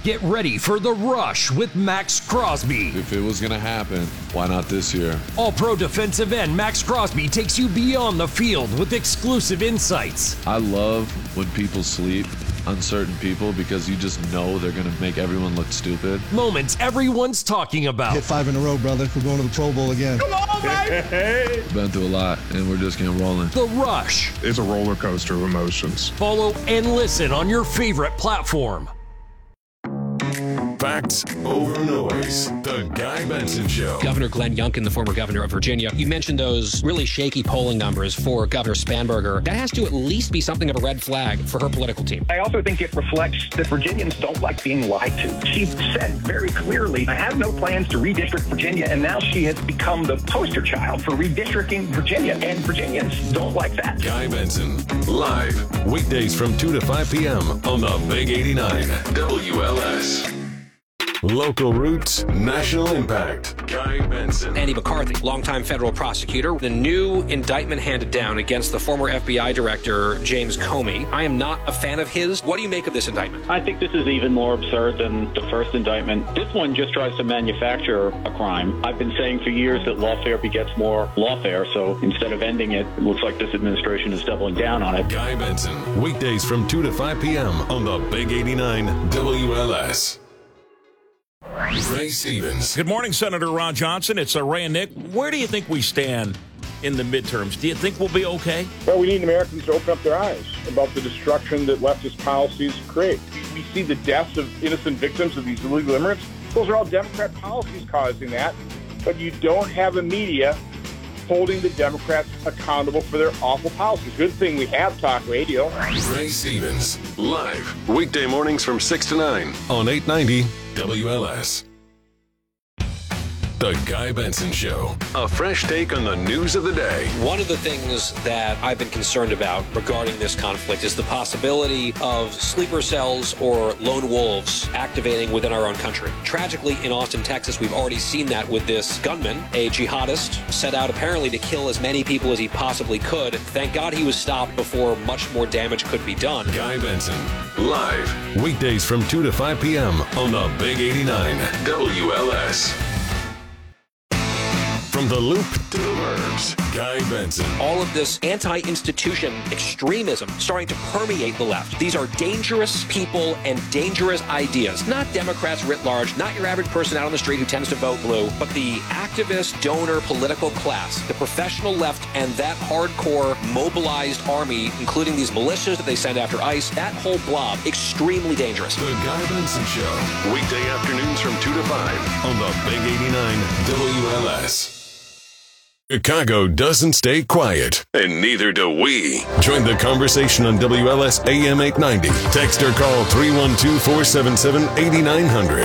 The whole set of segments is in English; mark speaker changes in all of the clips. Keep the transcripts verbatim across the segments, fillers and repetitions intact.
Speaker 1: Get ready for The Rush with Max Crosby.
Speaker 2: If it was going to happen, why not this year?
Speaker 1: All-Pro defensive end Max Crosby takes you beyond the field with exclusive insights.
Speaker 2: I love when people sleep on certain people because you just know they're going to make everyone look stupid.
Speaker 1: Moments everyone's talking about.
Speaker 3: Hit five in a row, brother. We're going to the Pro Bowl again.
Speaker 4: Come on, baby!
Speaker 2: Been through a lot, and we're just getting rolling.
Speaker 1: The Rush.
Speaker 4: It's a roller coaster of emotions.
Speaker 1: Follow and listen on your favorite platform.
Speaker 5: Facts over noise. The Guy Benson Show.
Speaker 6: Governor Glenn Youngkin, the former governor of Virginia, you mentioned those really shaky polling numbers for Governor Spanberger. That has to at least be something of a red flag for her political team.
Speaker 7: I also think it reflects that Virginians don't like being lied to. She said very clearly, I have no plans to redistrict Virginia, and now she has become the poster child for redistricting Virginia, and Virginians don't like that.
Speaker 5: Guy Benson, live, weekdays from two to five p.m. on the Big eighty-nine W L S. Local roots, national impact. Guy Benson.
Speaker 6: Andy McCarthy, longtime federal prosecutor. The new indictment handed down against the former F B I director, James Comey. I am not a fan of his. What do you make of this indictment?
Speaker 8: I think this is even more absurd than the first indictment. This one just tries to manufacture a crime. I've been saying for years that lawfare begets more lawfare, so instead of ending it, it looks like this administration is doubling down on it.
Speaker 5: Guy Benson, weekdays from two to five p.m. on the Big eighty-nine W L S. Ray Stevens.
Speaker 9: Good morning, Senator Ron Johnson. It's uh, Ray and Nick. Where do you think we stand in the midterms? Do you think we'll be okay?
Speaker 10: Well, we need Americans to open up their eyes about the destruction that leftist policies create. We, we see the deaths of innocent victims of these illegal immigrants. Those are all Democrat policies causing that. But you don't have a media holding the Democrats accountable for their awful policies. Good thing we have talk radio.
Speaker 5: Ray Stevens, live, weekday mornings from six to nine on eight ninety W L S. The Guy Benson Show. A fresh take on the news of the day.
Speaker 6: One of the things that I've been concerned about regarding this conflict is the possibility of sleeper cells or lone wolves activating within our own country. Tragically, in Austin, Texas, we've already seen that with this gunman, a jihadist, set out apparently to kill as many people as he possibly could. Thank God he was stopped before much more damage could be done.
Speaker 5: Guy Benson, live, weekdays from two to five p.m. on the Big eighty-nine W L S. From the Loop to the Burbs, Guy Benson.
Speaker 6: All of this anti-institution extremism starting to permeate the left. These are dangerous people and dangerous ideas. Not Democrats writ large, not your average person out on the street who tends to vote blue, but the activist, donor, political class, the professional left, and that hardcore mobilized army, including these militias that they send after ICE, that whole blob, extremely dangerous.
Speaker 5: The Guy Benson Show, weekday afternoons from two to five on the Big eighty-nine W L S. Chicago doesn't stay quiet, and neither do we. Join the conversation on W L S A M eight ninety. Text or call three one two, four seven seven, eight nine zero zero.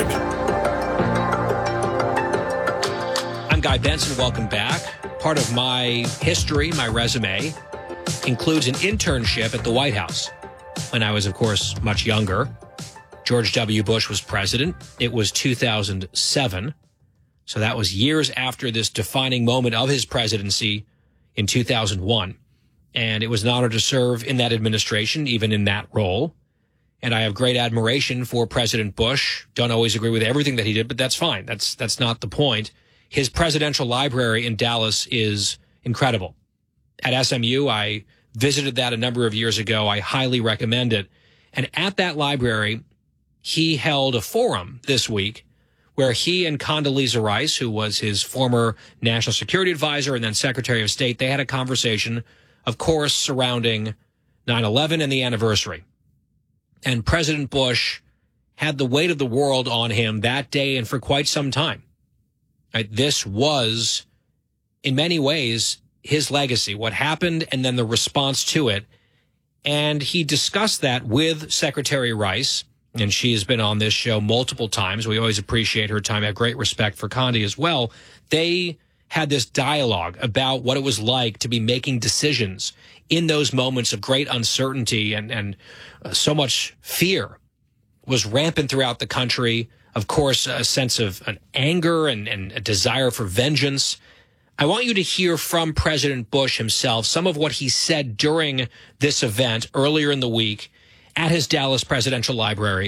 Speaker 6: I'm Guy Benson. Welcome back. Part of my history, my resume, includes an internship at the White House when I was, of course, much younger. George W. Bush was president. It was two thousand seven. So that was years after this defining moment of his presidency in two thousand one. And it was an honor to serve in that administration, even in that role. And I have great admiration for President Bush. Don't always agree with everything that he did, but that's fine. That's that's not the point. His presidential library in Dallas is incredible. At S M U, I visited that a number of years ago. I highly recommend it. And at that library, he held a forum this week where he and Condoleezza Rice, who was his former national security advisor and then Secretary of State, they had a conversation, of course, surrounding nine eleven and the anniversary. And President Bush had the weight of the world on him that day and for quite some time. Right? This was, in many ways, his legacy, what happened and then the response to it. And he discussed that with Secretary Rice. And she has been on this show multiple times. We always appreciate her time. I have great respect for Condi as well. They had this dialogue about what it was like to be making decisions in those moments of great uncertainty and, and uh, so much fear was rampant throughout the country. Of course, a sense of an anger and, and a desire for vengeance. I want you to hear from President Bush himself some of what he said during this event earlier in the week at his Dallas Presidential Library.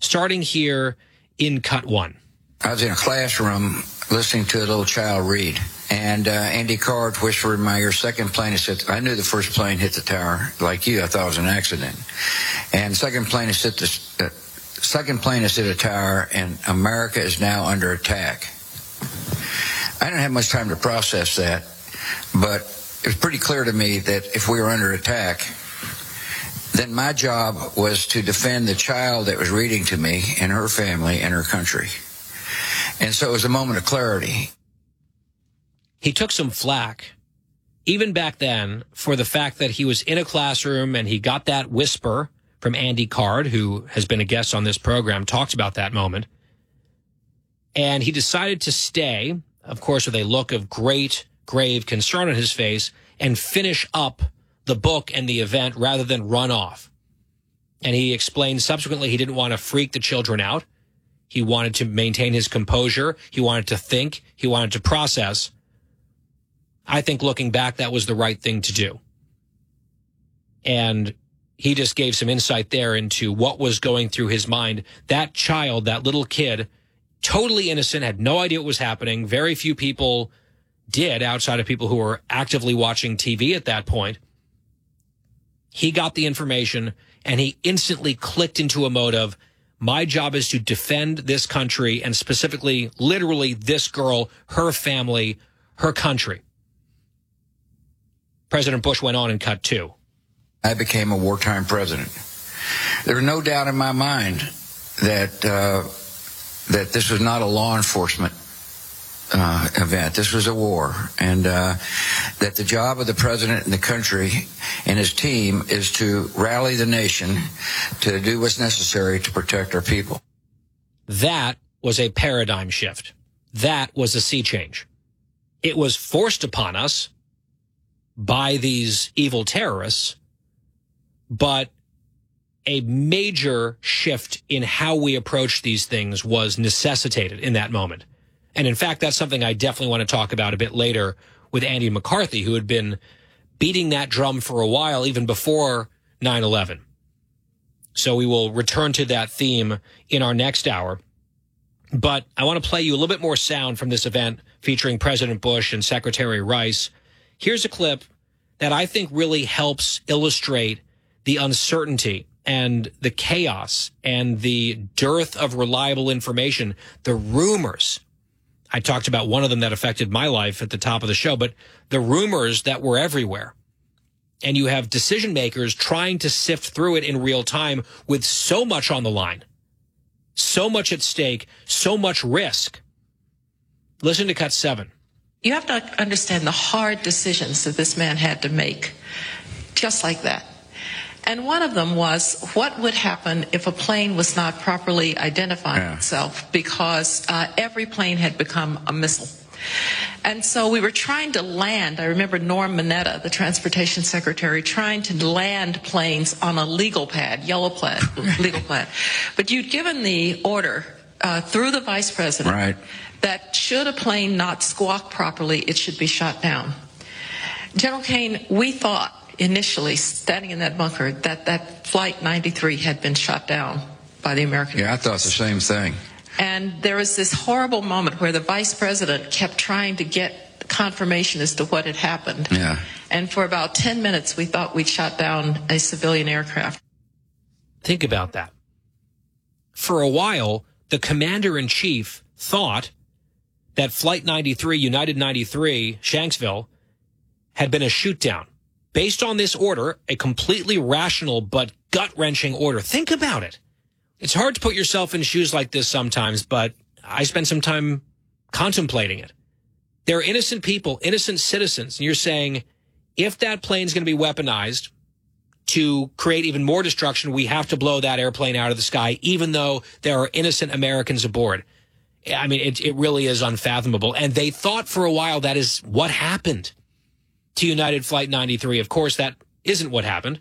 Speaker 6: starting here in cut one.
Speaker 11: I was in a classroom listening to a little child read, and uh, Andy Card whispered in my ear, second plane has hit. I knew the first plane hit the tower. Like you, I thought it was an accident. And second plane has hit the uh, second plane has hit a tower, and America is now under attack. I didn't have much time to process that, but it was pretty clear to me that if we were under attack, then my job was to defend the child that was reading to me and her family and her country. And so it was a moment of clarity.
Speaker 6: He took some flack, even back then, for the fact that he was in a classroom and he got that whisper from Andy Card, who has been a guest on this program, talked about that moment. And he decided to stay, of course, with a look of great, grave concern on his face, and finish up the book and the event rather than run off. And he explained subsequently he didn't want to freak the children out. He wanted to maintain his composure. He wanted to think. He wanted to process. I think looking back, that was the right thing to do. And he just gave some insight there into what was going through his mind. That child, that little kid, totally innocent, had no idea what was happening. Very few people did, outside of people who were actively watching T V at that point. He got the information, and he instantly clicked into a mode of, my job is to defend this country, and specifically, literally, this girl, her family, her country. President Bush went on in cut two.
Speaker 11: I became a wartime president. There was no doubt in my mind that uh, that this was not a law enforcement uh, event. This was a war, and uh, that the job of the president and the country and his team is to rally the nation to do what's necessary to protect our people.
Speaker 6: That was a paradigm shift. That was a sea change. It was forced upon us by these evil terrorists, but a major shift in how we approach these things was necessitated in that moment. And in fact, that's something I definitely want to talk about a bit later with Andy McCarthy, who had been beating that drum for a while, even before nine eleven. So we will return to that theme in our next hour. But I want to play you a little bit more sound from this event featuring President Bush and Secretary Rice. Here's a clip that I think really helps illustrate the uncertainty and the chaos and the dearth of reliable information, the rumors. I talked about one of them that affected my life at the top of the show, but the rumors that were everywhere. And you have decision makers trying to sift through it in real time with so much on the line, so much at stake, so much risk. Listen to cut seven.
Speaker 12: You have to understand the hard decisions that this man had to make, just like that. And one of them was, what would happen if a plane was not properly identifying yeah. itself, because uh, every plane had become a missile. And so we were trying to land. I remember Norm Mineta, the transportation secretary, trying to land planes on a legal pad, yellow pad, legal pad. But you'd given the order uh, through the vice president
Speaker 11: right.
Speaker 12: that should a plane not squawk properly, it should be shot down. General Kane, we thought initially, standing in that bunker, that that Flight ninety-three had been shot down by the American
Speaker 11: Yeah, I thought the same thing.
Speaker 12: And there was this horrible moment where the vice president kept trying to get confirmation as to what had happened.
Speaker 11: Yeah.
Speaker 12: And for about ten minutes, we thought we'd shot down a civilian aircraft.
Speaker 6: Think about that. For a while, the commander-in-chief thought that Flight ninety-three, United ninety-three, Shanksville, had been a shoot-down. Based on this order, a completely rational but gut-wrenching order. Think about it. It's hard to put yourself in shoes like this sometimes, but I spent some time contemplating it. There are innocent people, innocent citizens, and you're saying, if that plane's going to be weaponized to create even more destruction, we have to blow that airplane out of the sky, even though there are innocent Americans aboard. I mean, it, it really is unfathomable. And they thought for a while that is what happened to United Flight ninety-three. Of course, that isn't what happened.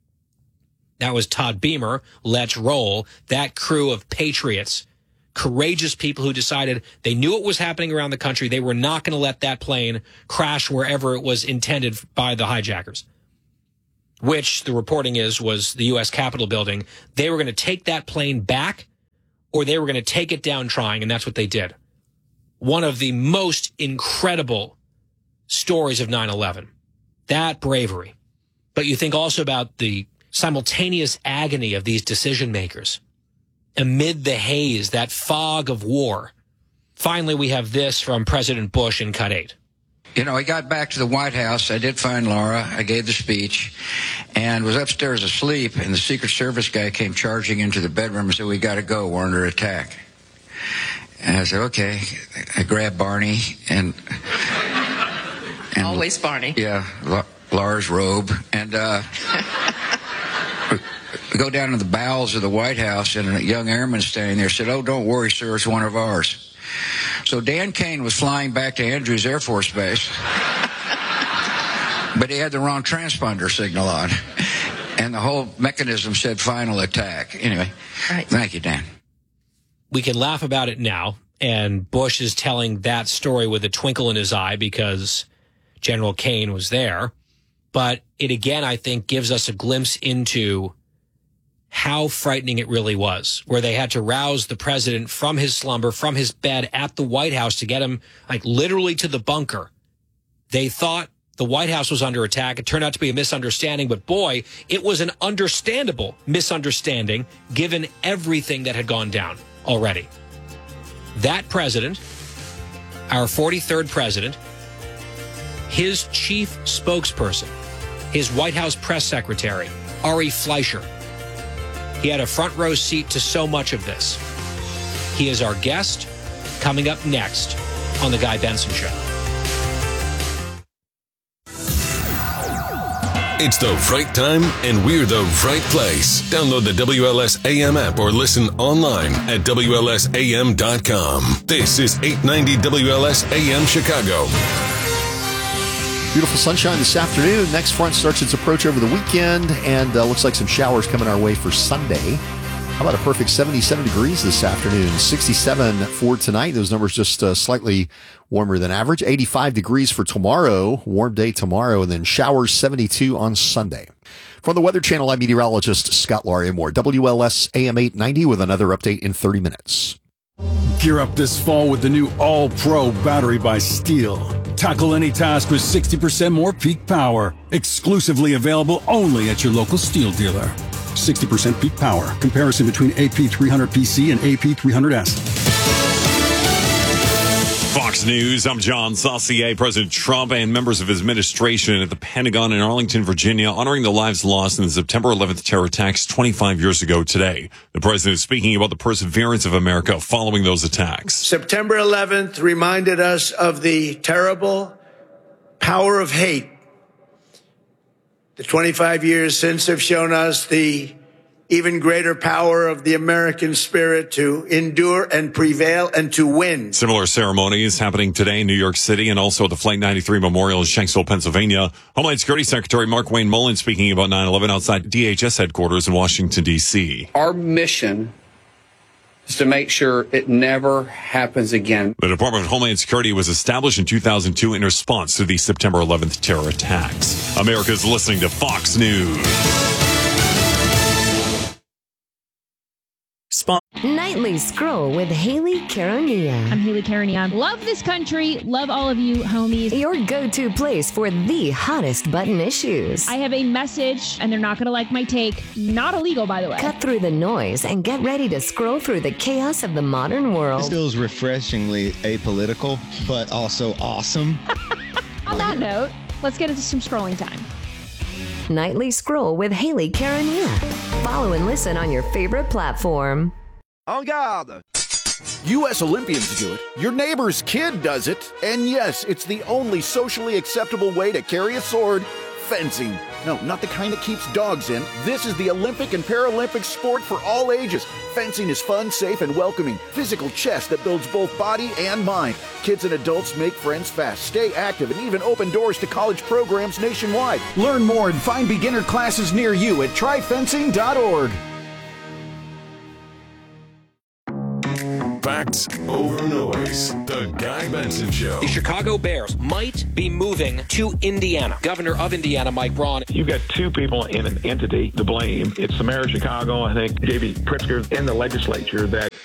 Speaker 6: That was Todd Beamer, Let's Roll, that crew of patriots, courageous people who decided they knew what was happening around the country. They were not going to let that plane crash wherever it was intended by the hijackers, which the reporting is was the U S Capitol building. They were going to take that plane back or they were going to take it down trying, and that's what they did. One of the most incredible stories of nine eleven. That bravery. But you think also about the simultaneous agony of these decision makers amid the haze, that fog of war. Finally, we have this from President Bush in Cut eight.
Speaker 11: You know, I got back to the White House. I did find Laura. I gave the speech and was upstairs asleep, and the Secret Service guy came charging into the bedroom and said, "We got to go. We're under attack." And I said, "Okay." I grabbed Barney and... and
Speaker 12: Always Barney.
Speaker 11: Yeah, La- Laura's robe. And uh, we go down to the bowels of the White House, and a young airman standing there said, "Oh, don't worry, sir. It's one of ours." So Dan Kane was flying back to Andrews Air Force Base, but he had the wrong transponder signal on, and the whole mechanism said final attack. Anyway, right. Thank you, Dan.
Speaker 6: We can laugh about it now, and Bush is telling that story with a twinkle in his eye because General Kane was there. But it again, I think, gives us a glimpse into how frightening it really was, where they had to rouse the president from his slumber, from his bed at the White House to get him like literally to the bunker. They thought the White House was under attack. It turned out to be a misunderstanding, but boy, it was an understandable misunderstanding given everything that had gone down already. That president, our forty-third president, his chief spokesperson, his White House press secretary, Ari Fleischer, he had a front row seat to so much of this. He is our guest, coming up next on The Guy Benson Show.
Speaker 5: It's the right time, and we're the right place. Download the W L S A M app or listen online at W L S A M dot com. This is eight ninety W L S A M Chicago.
Speaker 13: Beautiful sunshine this afternoon. Next front starts its approach over the weekend, and uh, looks like some showers coming our way for Sunday. How about a perfect seventy-seven degrees this afternoon? sixty-seven for tonight. Those numbers just uh, slightly warmer than average. eighty-five degrees for tomorrow. Warm day tomorrow, and then showers seventy-two on Sunday. From the Weather Channel, I'm meteorologist Scott Larimore. W L S A M eight ninety with another update in thirty minutes.
Speaker 14: Gear up this fall with the new All-Pro battery by Steel. Tackle any task with sixty percent more peak power. Exclusively available only at your local Steel dealer. sixty percent peak power. Comparison between A P three hundred P C and A P three hundred S.
Speaker 15: Fox News, I'm John Saucier. President Trump and members of his administration at the Pentagon in Arlington, Virginia, honoring the lives lost in the September eleventh terror attacks twenty-five years ago today. The president is speaking about the perseverance of America following those attacks.
Speaker 16: September eleventh reminded us of the terrible power of hate. The twenty-five years since have shown us the even greater power of the American spirit to endure and prevail and to win.
Speaker 15: Similar ceremonies happening today in New York City and also at the Flight ninety-three Memorial in Shanksville, Pennsylvania. Homeland Security Secretary Markwayne Mullin speaking about nine eleven outside D H S headquarters in Washington, D C.
Speaker 17: Our mission is to make sure it never happens again.
Speaker 15: The Department of Homeland Security was established in two thousand two in response to the September eleventh terror attacks. America's listening to Fox News.
Speaker 18: Spot. Nightly Scroll with Haley Karania.
Speaker 19: I'm Haley Karania. Love this country. Love all of you, homies.
Speaker 18: Your go-to place for the hottest button issues.
Speaker 19: I have a message, and they're not going to like my take. Not illegal, by the way.
Speaker 18: Cut through the noise and get ready to scroll through the chaos of the modern world.
Speaker 3: This feels refreshingly apolitical, but also awesome.
Speaker 19: On that note, let's get into some scrolling time.
Speaker 18: Nightly Scroll with Haley Karania. Follow and listen on your favorite platform.
Speaker 20: En garde! U S Olympians do it. Your neighbor's kid does it. And yes, it's the only socially acceptable way to carry a sword. Fencing. No, not the kind that keeps dogs in. This is the Olympic and Paralympic sport for all ages. Fencing is fun, safe, and welcoming. Physical chess that builds both body and mind. Kids and adults make friends fast, stay active, and even open doors to college programs nationwide. Learn more and find beginner classes near you at try fencing dot org.
Speaker 5: Facts over noise. The Guy Benson Show.
Speaker 6: The Chicago Bears might be moving to Indiana. Governor of Indiana, Mike Braun.
Speaker 10: You've got two people in an entity to blame. It's the mayor of Chicago, I think, J B Pritzker, in the legislature that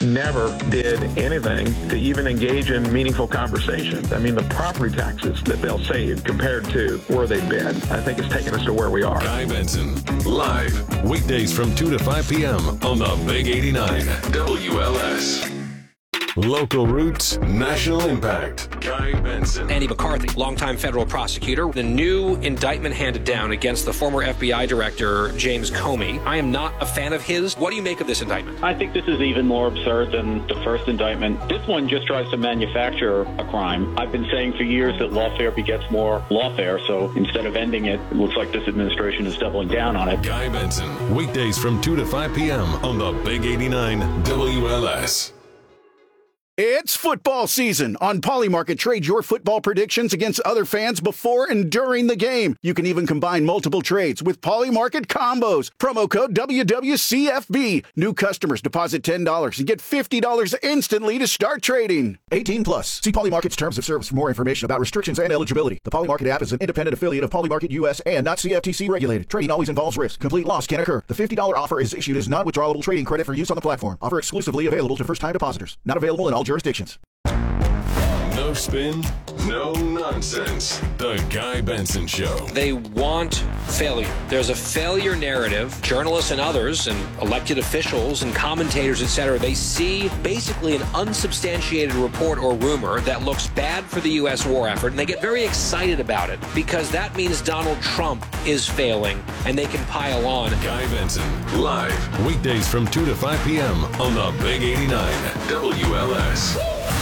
Speaker 10: never did anything to even engage in meaningful conversations. I mean, the property taxes that they'll save compared to where they've been, I think it's taken us to where we are.
Speaker 5: Guy Benson, live, weekdays from two to five p.m. on the Big eighty-nine W L S. Local roots, national impact. Guy Benson.
Speaker 6: Andy McCarthy, longtime federal prosecutor. The new indictment handed down against the former F B I director, James Comey. I am not a fan of his. What do you make of this indictment?
Speaker 8: I think this is even more absurd than the first indictment. This one just tries to manufacture a crime. I've been saying for years that lawfare begets more lawfare, so instead of ending it, it looks like this administration is doubling down on it.
Speaker 5: Guy Benson, weekdays from two to five p.m. on the Big eighty-nine W L S.
Speaker 20: It's football season. On Polymarket, trade your football predictions against other fans before and during the game. You can even combine multiple trades with Polymarket combos. Promo code W W C F B. New customers deposit ten dollars and get fifty dollars instantly to start trading. eighteen plus. See Polymarket's terms of service for more information about restrictions and eligibility. The Polymarket app is an independent affiliate of Polymarket U S and not C F T C regulated. Trading always involves risk. Complete loss can occur. The fifty dollars offer is issued as non-withdrawable trading credit for use on the platform. Offer exclusively available to first-time depositors. Not available in all jurisdictions.
Speaker 5: No spin, no nonsense. The Guy Benson Show.
Speaker 6: They want failure. There's a failure narrative. Journalists and others and elected officials and commentators, et cetera, they see basically an unsubstantiated report or rumor that looks bad for the U S war effort, and they get very excited about it because that means Donald Trump is failing, and they can pile on.
Speaker 5: Guy Benson, live, weekdays from two to five p.m. on the Big eighty-nine W L S.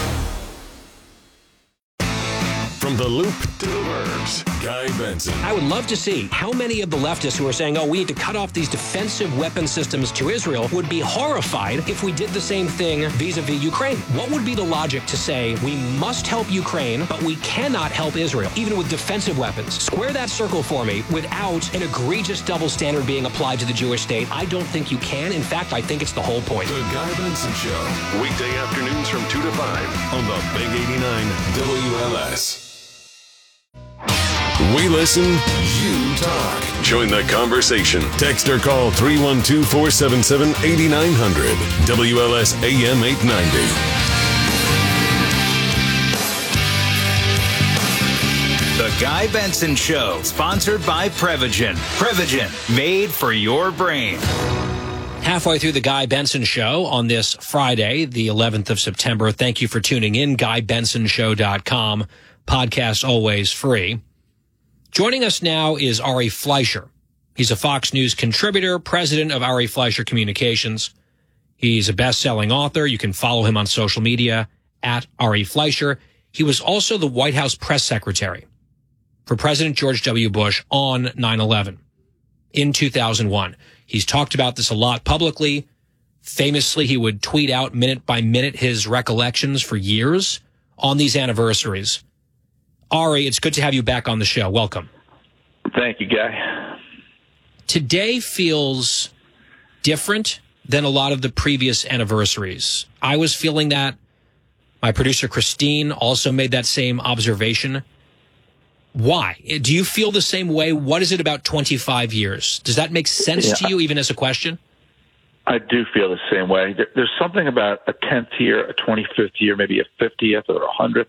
Speaker 5: From the Loop to the Burbs, Guy Benson.
Speaker 6: I would love to see how many of the leftists who are saying, oh, we need to cut off these defensive weapon systems to Israel would be horrified if we did the same thing vis-a-vis Ukraine. What would be the logic to say we must help Ukraine, but we cannot help Israel, even with defensive weapons? Square that circle for me without an egregious double standard being applied to the Jewish state. I don't think you can. In fact, I think it's the whole point.
Speaker 5: The Guy Benson Show, weekday afternoons from two to five on the Big eighty-nine W L S. We listen, you talk. Join the conversation. Text or call three one two, four seven seven, eight nine zero zero. W L S A M eight ninety.
Speaker 21: The Guy Benson Show, sponsored by Prevagen. Prevagen, made for your brain.
Speaker 6: Halfway through the Guy Benson Show on this Friday, the eleventh of September. Thank you for tuning in. Guy Benson Show dot com. Podcast always free. Joining us now is Ari Fleischer. He's a Fox News contributor, president of Ari Fleischer Communications. He's a best-selling author. You can follow him on social media at Ari Fleischer. He was also the White House press secretary for President George W. Bush on nine eleven in two thousand one. He's talked about this a lot publicly. Famously, he would tweet out minute by minute his recollections for years on these anniversaries. Ari, it's good to have you back on the show. Welcome.
Speaker 10: Thank you, Guy.
Speaker 6: Today feels different than a lot of the previous anniversaries. I was feeling that. My producer, Christine, also made that same observation. Why? Do you feel the same way? What is it about twenty-five years? Does that make sense yeah. to you, even as a question?
Speaker 22: I do feel the same way. There's something about a tenth year, a twenty-fifth year, maybe a fiftieth or a hundredth.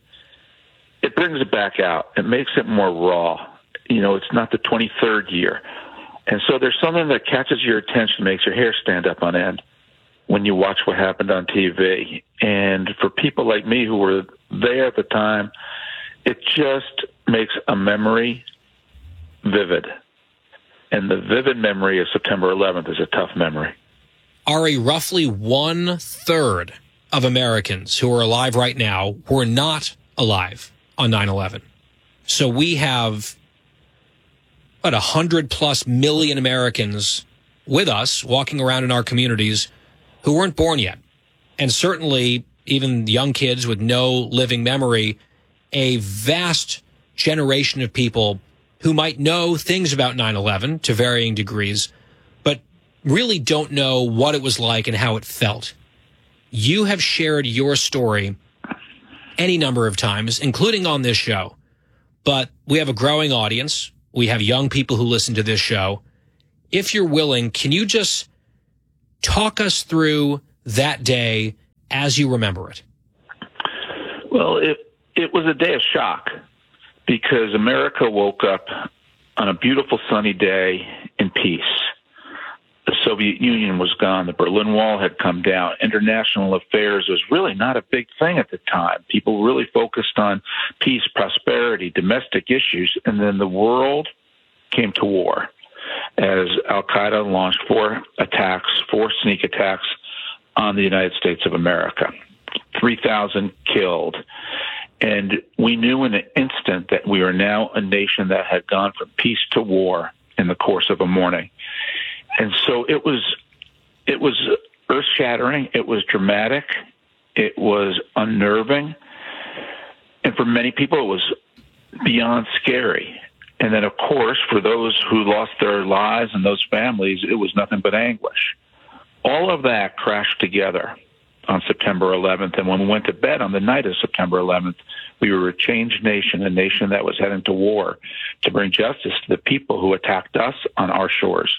Speaker 22: It brings it back out. It makes it more raw. You know, it's not the twenty-third year. And so there's something that catches your attention, makes your hair stand up on end when you watch what happened on T V. And for people like me who were there at the time, it just makes a memory vivid. And the vivid memory of September eleventh is a tough memory.
Speaker 6: Ari, roughly one third of Americans who are alive right now were not alive on nine eleven. So we have, what, one hundred plus million Americans with us walking around in our communities who weren't born yet. And certainly even young kids with no living memory, a vast generation of people who might know things about nine eleven to varying degrees, but really don't know what it was like and how it felt. You have shared your story any number of times, including on this show. But we have a growing audience. We have young people who listen to this show. If you're willing, can you just talk us through that day as you remember it?
Speaker 22: Well, it it was a day of shock because America woke up on a beautiful sunny day in peace. The Soviet Union was gone. The Berlin Wall had come down. International affairs was really not a big thing at the time. People really focused on peace, prosperity, domestic issues, and then the world came to war as Al-Qaeda launched four attacks, four sneak attacks on the United States of America. three thousand killed. And we knew in an instant that we are now a nation that had gone from peace to war in the course of a morning. And so it was, it was earth-shattering. It was dramatic. It was unnerving. And for many people, it was beyond scary. And then, of course, for those who lost their lives and those families, it was nothing but anguish. All of that crashed together on September eleventh. And when we went to bed on the night of September eleventh, we were a changed nation, a nation that was heading to war to bring justice to the people who attacked us on our shores.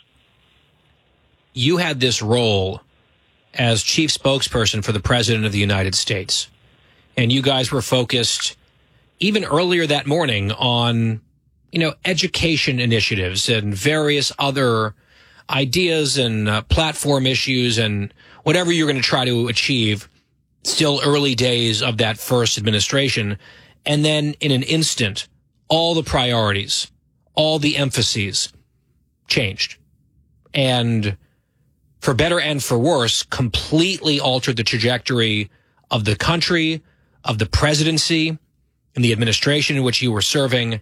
Speaker 6: You had this role as chief spokesperson for the President of the United States. And you guys were focused even earlier that morning on, you know, education initiatives and various other ideas and uh, platform issues and whatever you're going to try to achieve, still early days of that first administration. And then in an instant, all the priorities, all the emphases changed. And for better and for worse, completely altered the trajectory of the country, of the presidency, and the administration in which you were serving.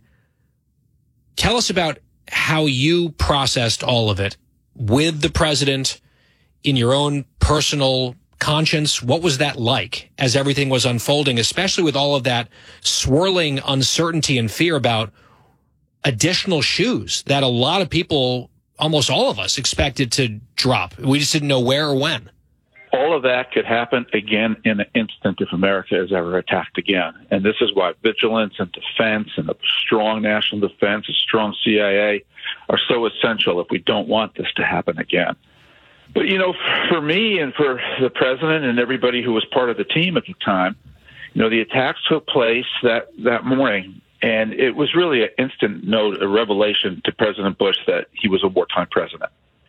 Speaker 6: Tell us about how you processed all of it with the president in your own personal conscience. What was that like as everything was unfolding, especially with all of that swirling uncertainty and fear about additional shoes that a lot of people, almost all of us, expected to drop? We just didn't know where or when.
Speaker 22: All of that could happen again in an instant if America is ever attacked again. And this is why vigilance and defense and a strong national defense, a strong C I A are so essential if we don't want this to happen again. But, you know, for me and for the president and everybody who was part of the team at the time, you know, the attacks took place that, that morning. And it was really an instant note, a revelation to President Bush that he was a wartime president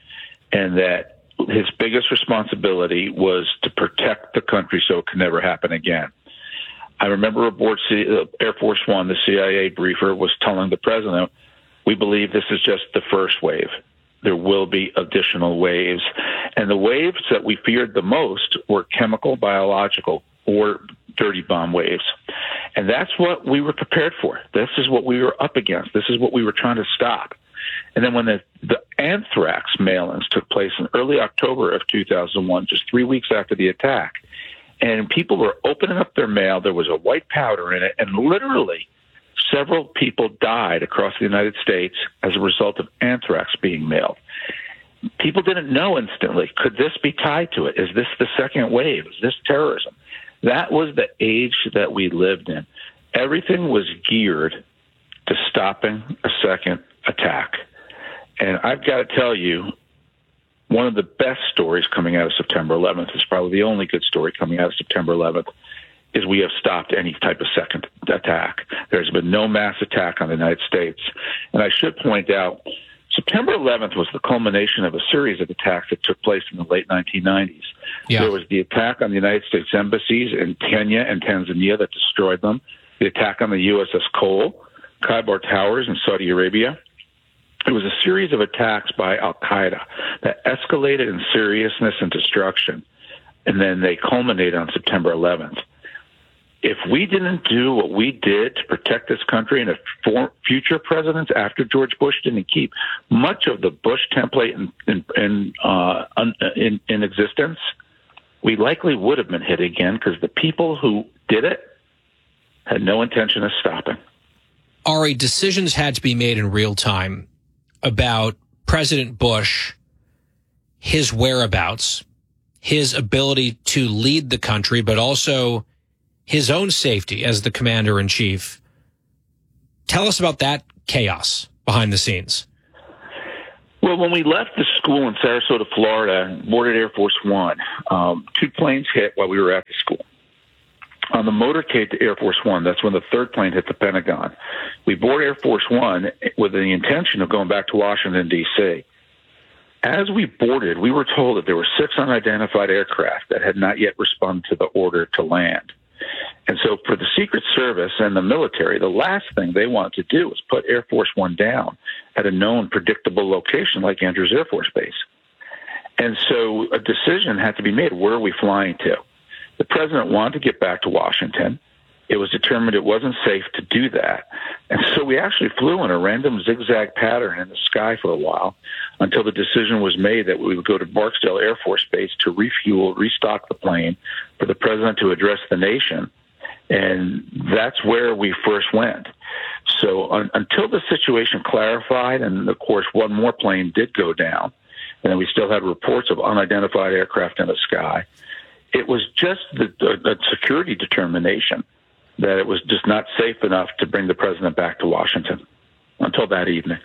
Speaker 22: and that his biggest responsibility was to protect the country so it could never happen again. I remember aboard C- Air Force One, the C I A briefer was telling the president, we believe this is just the first wave. There will be additional waves. And the waves that we feared the most were chemical, biological, or dirty bomb waves. And that's what we were prepared for. This is what we were up against. This is what we were trying to stop. And then when the, the anthrax mail-ins took place in early October of two thousand one, just three weeks after the attack, and people were opening up their mail, there was a white powder in it, and literally several people died across the United States as a result of anthrax being mailed. People didn't know instantly, could this be tied to it? Is this the second wave? Is this terrorism? That was the age that we lived in. Everything was geared to stopping a second attack. And I've got to tell you, one of the best stories coming out of September eleventh, is probably the only good story coming out of September eleventh, is we have stopped any type of second attack. There's been no mass attack on the United States. And I should point out, September eleventh was the culmination of a series of attacks that took place in the late nineteen nineties. Yeah. There was the attack on the United States embassies in Kenya and Tanzania that destroyed them, the attack on the U S S Cole, Kaibar Towers in Saudi Arabia. It was a series of attacks by Al-Qaeda that escalated in seriousness and destruction, and then they culminated on September eleventh. If we didn't do what we did to protect this country and if future presidents after George Bush didn't keep much of the Bush template in, in, in, uh, in, in existence, we likely would have been hit again because the people who did it had no intention of stopping.
Speaker 6: Ari, decisions had to be made in real time about President Bush, his whereabouts, his ability to lead the country, but also his own safety as the commander-in-chief. Tell us about that chaos behind the scenes.
Speaker 22: Well, when we left the school in Sarasota, Florida, boarded Air Force One, um, two planes hit while we were at the school. On the motorcade to Air Force One, that's when the third plane hit the Pentagon. We boarded Air Force One with the intention of going back to Washington, D C As we boarded, we were told that there were six unidentified aircraft that had not yet responded to the order to land. And so for the Secret Service and the military, the last thing they wanted to do was put Air Force One down at a known, predictable location like Andrews Air Force Base. And so a decision had to be made. Where are we flying to? The president wanted to get back to Washington. It was determined it wasn't safe to do that. And so we actually flew in a random zigzag pattern in the sky for a while until the decision was made that we would go to Barksdale Air Force Base to refuel, restock the plane for the president to address the nation. And that's where we first went. So un- until the situation clarified, and of course one more plane did go down, and then we still had reports of unidentified aircraft in the sky, it was just the, the, the security determination that it was just not safe enough to bring the president back to Washington until that evening.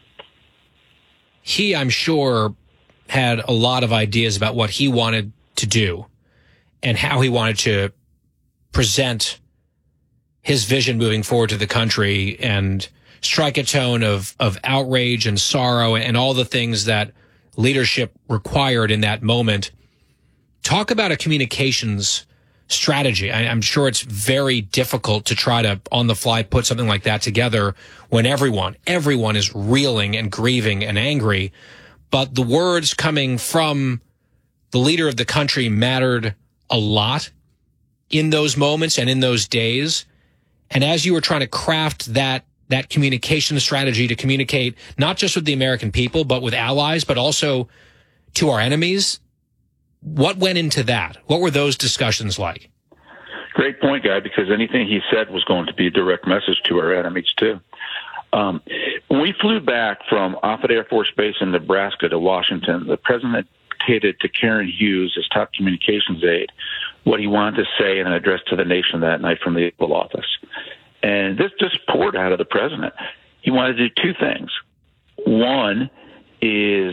Speaker 6: He, I'm sure, had a lot of ideas about what he wanted to do and how he wanted to present his vision moving forward to the country and strike a tone of, of outrage and sorrow and all the things that leadership required in that moment. Talk about a communications strategy. I, I'm sure it's very difficult to try to, on the fly, put something like that together when everyone, everyone is reeling and grieving and angry. But the words coming from the leader of the country mattered a lot in those moments and in those days. And as you were trying to craft that, that communication strategy to communicate not just with the American people, but with allies, but also to our enemies, what went into that? What were those discussions like?
Speaker 22: Great point, Guy, because anything he said was going to be a direct message to our enemies, too. Um, when we flew back from Offutt Air Force Base in Nebraska to Washington, the president dictated to Karen Hughes, his top communications aide, what he wanted to say in an address to the nation that night from the Oval Office. And this just poured out of the president. He wanted to do two things. One is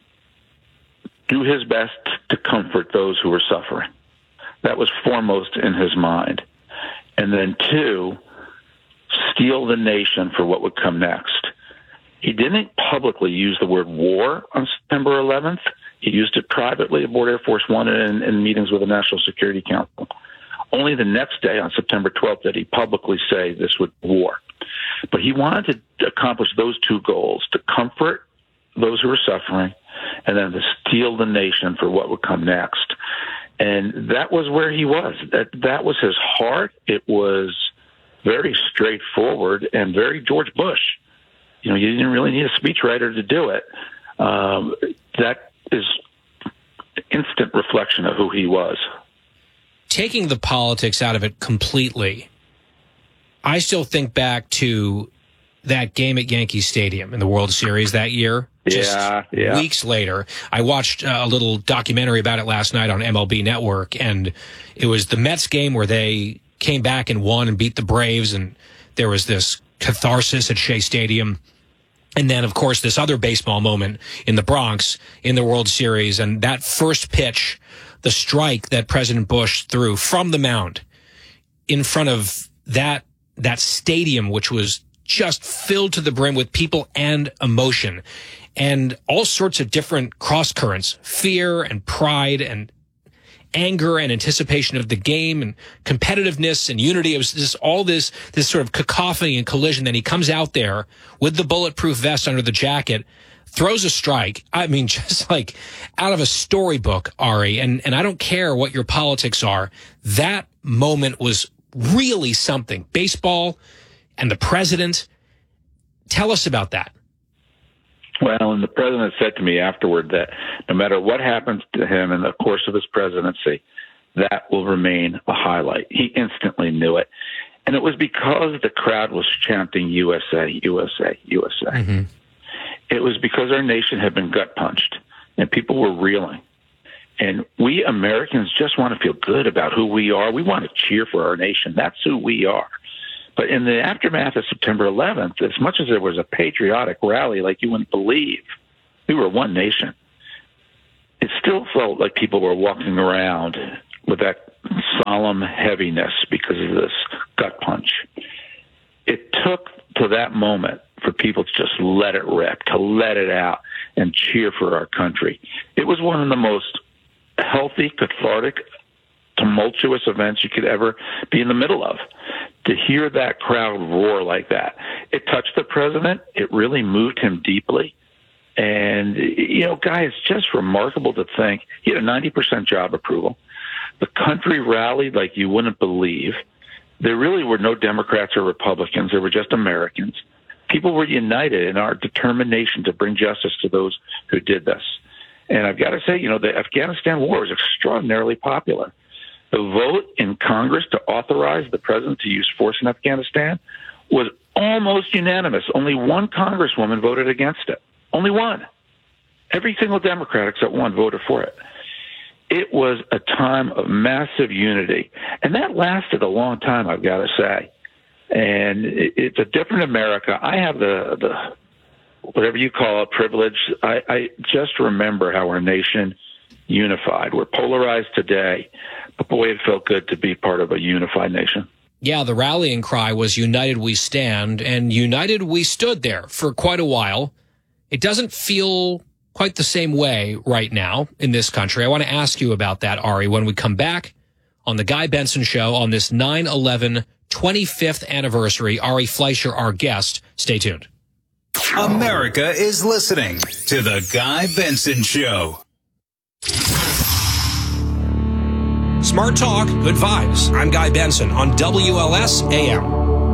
Speaker 22: do his best to comfort those who were suffering. That was foremost in his mind. And then two, steel the nation for what would come next. He didn't publicly use the word war on September eleventh. He used it privately aboard Air Force One and in, in meetings with the National Security Council. Only the next day, on September twelfth, did he publicly say this would be war. But he wanted to accomplish those two goals, to comfort those who were suffering, and then to steel the nation for what would come next. And that was where he was. That that was his heart. It was very straightforward and very George Bush. You know, you didn't really need a speechwriter to do it. Um, that is instant reflection of who he was.
Speaker 6: Taking the politics out of it completely, I still think back to that game at Yankee Stadium in the World Series that year. Just
Speaker 22: yeah, yeah.
Speaker 6: Weeks later, I watched a little documentary about it last night on M L B Network, and it was the Mets game where they came back and won and beat the Braves, and there was this catharsis at Shea Stadium. And then, of course, this other baseball moment in the Bronx in the World Series, and that first pitch, the strike that President Bush threw from the mound in front of that that stadium, which was just filled to the brim with people and emotion and all sorts of different cross currents, fear and pride and anger and anticipation of the game and competitiveness and unity. It was just all this, this sort of cacophony and collision. Then he comes out there with the bulletproof vest under the jacket, throws a strike. I mean, just like out of a storybook, Ari. And, and I don't care what your politics are. That moment was really something. Baseball and the president. Tell us about that.
Speaker 22: Well, and the president said to me afterward that no matter what happens to him in the course of his presidency, that will remain a highlight. He instantly knew it. And it was because the crowd was chanting U S A, U S A, U S A. Mm-hmm. It was because our nation had been gut punched and people were reeling. And we Americans just want to feel good about who we are. We want to cheer for our nation. That's who we are. But in the aftermath of September eleventh, as much as there was a patriotic rally like you wouldn't believe, we were one nation. It still felt like people were walking around with that solemn heaviness because of this gut punch. It took to that moment for people to just let it rip, to let it out and cheer for our country. It was one of the most healthy, cathartic, tumultuous events you could ever be in the middle of. To hear that crowd roar like that, it touched the president. It really moved him deeply. And, you know, Guy, it's just remarkable to think he had a ninety percent job approval. The country rallied like you wouldn't believe. There really were no Democrats or Republicans. There were just Americans. People were united in our determination to bring justice to those who did this. And I've got to say, you know, the Afghanistan war was extraordinarily popular. The vote in Congress to authorize the president to use force in Afghanistan was almost unanimous. Only one congresswoman voted against it. Only one. Every single Democrat except one voted for it. It was a time of massive unity. And that lasted a long time, I've got to say. And it's a different America. I have the, the whatever you call it, privilege. I, I just remember how our nation unified. We're polarized today, but boy, it felt good to be part of a unified nation.
Speaker 6: Yeah, the rallying cry was United We Stand, and United We stood there for quite a while. It doesn't feel quite the same way right now in this country. I want to ask you about that, Ari, when we come back on the Guy Benson Show on this nine eleven twenty-fifth anniversary. Ari Fleischer, our guest. Stay tuned.
Speaker 21: America is listening to the Guy Benson Show.
Speaker 6: Smart talk, good vibes. I'm Guy Benson on W L S A M.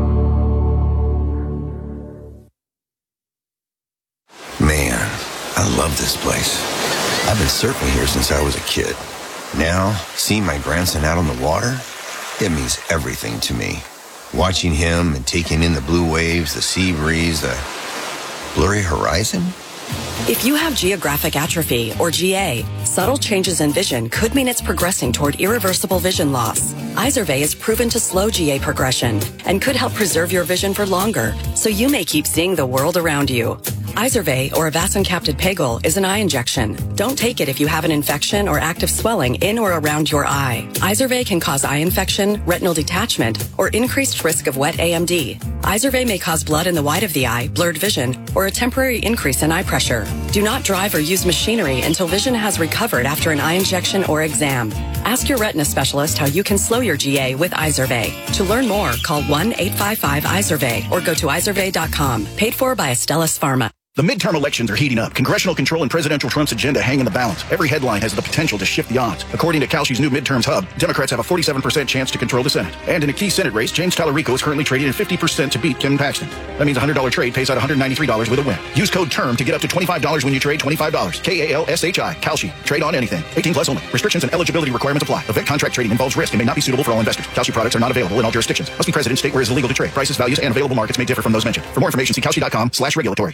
Speaker 2: Man, I love this place. I've been surfing here since I was a kid. Now, seeing my grandson out on the water, it means everything to me. Watching him and taking in the blue waves, the sea breeze, the blurry horizon.
Speaker 4: If you have geographic atrophy, or G A, subtle changes in vision could mean it's progressing toward irreversible vision loss. Izervay is proven to slow G A progression and could help preserve your vision for longer, so you may keep seeing the world around you. Izervay, or avacincaptad pegol, is an eye injection. Don't take it if you have an infection or active swelling in or around your eye. Izervay can cause eye infection, retinal detachment, or increased risk of wet A M D. Izervay may cause blood in the white of the eye, blurred vision, or a temporary increase in eye pressure. Do not drive or use machinery until vision has recovered after an eye injection or exam. Ask your retina specialist how you can slow your G A with Izervay. To learn more, call one eight five five Izervay or go to izervay dot com. Paid for by Astellas Pharma.
Speaker 20: The midterm elections are heating up. Congressional control and presidential Trump's agenda hang in the balance. Every headline has the potential to shift the odds. According to Kalshi's new midterms hub, Democrats have a forty-seven percent chance to control the Senate. And in a key Senate race, James Tallarico is currently trading at fifty percent to beat Ken Paxton. That means a one hundred dollars trade pays out one hundred ninety-three dollars with a win. Use code TERM to get up to twenty-five dollars when you trade twenty-five dollars. K A L S H I. Kalshi. Trade on anything. eighteen plus only. Restrictions and eligibility requirements apply. Event contract trading involves risk and may not be suitable for all investors. Kalshi products are not available in all jurisdictions. Must be present in state where it is illegal to trade. Prices, values, and available markets may differ from those mentioned. For more information, see kalshi dot com slash regulatory.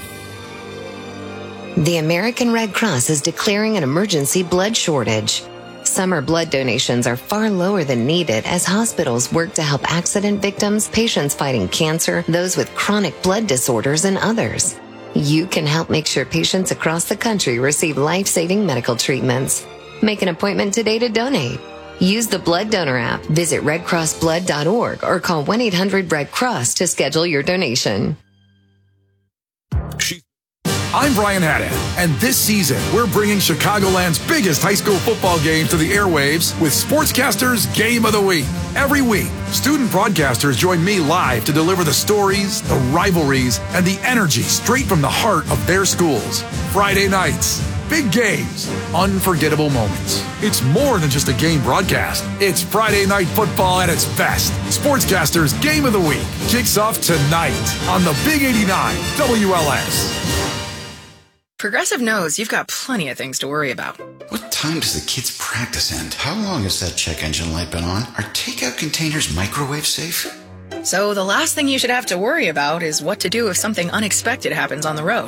Speaker 18: The American Red Cross is declaring an emergency blood shortage. Summer blood donations are far lower than needed as hospitals work to help accident victims, patients fighting cancer, those with chronic blood disorders, and others. You can help make sure patients across the country receive life-saving medical treatments. Make an appointment today to donate. Use the Blood Donor app, visit red cross blood dot org, or call one eight hundred red cross to schedule your donation.
Speaker 23: I'm Brian Haddad, and this season, we're bringing Chicagoland's biggest high school football game to the airwaves with Sportscasters Game of the Week. Every week, student broadcasters join me live to deliver the stories, the rivalries, and the energy straight from the heart of their schools. Friday nights, big games, unforgettable moments. It's more than just a game broadcast. It's Friday night football at its best. Sportscasters Game of the Week kicks off tonight on the Big eighty-nine W L S.
Speaker 24: Progressive knows you've got plenty of things to worry about.
Speaker 25: What time does the kids' practice end? How long has that check engine light been on? Are takeout containers microwave safe?
Speaker 24: So the last thing you should have to worry about is what to do if something unexpected happens on the road.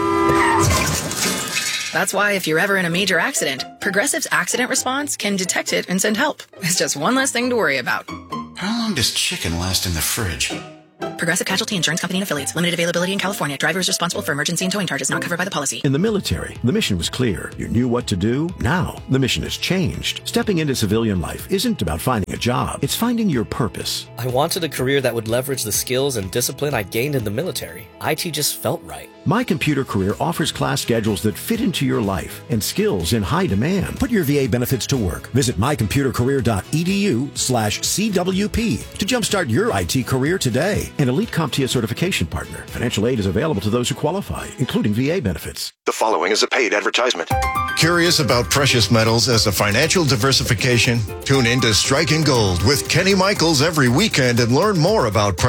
Speaker 24: That's why if you're ever in a major accident, Progressive's accident response can detect it and send help. It's just one less thing to worry about.
Speaker 25: How long does chicken last in the fridge?
Speaker 24: Progressive Casualty Insurance Company and Affiliates. Limited availability in California. Driver is responsible for emergency and towing charges not covered by the policy.
Speaker 1: In the military, the mission was clear. You knew what to do. Now, the mission has changed. Stepping into civilian life isn't about finding a job. It's finding your purpose.
Speaker 7: I wanted a career that would leverage the skills and discipline I gained in the military. I T just felt right.
Speaker 1: My Computer Career offers class schedules that fit into your life and skills in high demand. Put your V A benefits to work. Visit mycomputercareer.edu slash CWP to jumpstart your I T career today. An Elite CompTIA certification partner. Financial aid is available to those who qualify, including V A benefits.
Speaker 9: The following is a paid advertisement. Curious about precious metals as a financial diversification? Tune in to Striking Gold with Kenny Michaels every weekend and learn more about